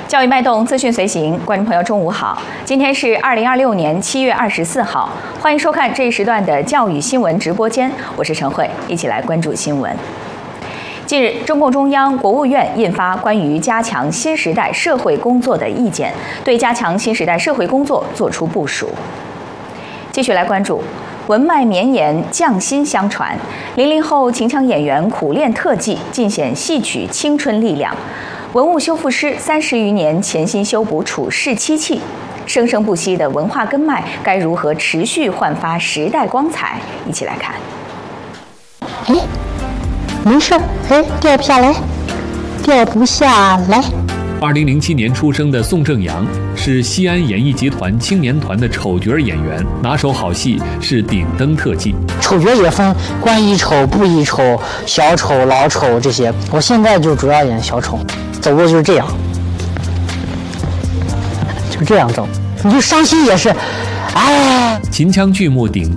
教育脉动，资讯随行，观众朋友，中午好！今天是2026年7月24号，欢迎收看这一时段的教育新闻直播间，我是陈慧，一起来关注新闻。近日，中共中央、国务院印发关于加强新时代社会工作的意见，对加强新时代社会工作作出部署。继续来关注。文脉绵延，匠心相传。00后秦腔演员苦练特技，尽显戏曲青春力量。文物修复师30余年潜心修补处世漆器，生生不息的文化根脉该如何持续焕发时代光彩？一起来看。 没事，掉不下来，掉不下来。 2007年出生的宋正阳是西安演艺集团青年团的丑角演员，拿手好戏是顶灯特技。 丑角也分官一丑、部一丑、小丑、老丑这些。我现在就主要演小丑，走路就是这样，就这样走。你就伤心也是， 秦腔剧目顶